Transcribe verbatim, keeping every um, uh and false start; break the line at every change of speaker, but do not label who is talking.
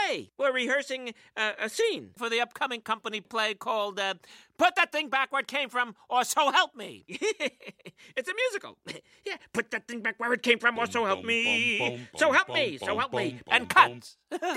play. We're rehearsing uh, a scene for the upcoming company play called uh, Put That Thing Back Where It Came From, or So Help Me. It's a musical. Yeah, put that thing back where it came from, or so help me. So help me, so help me. And cut.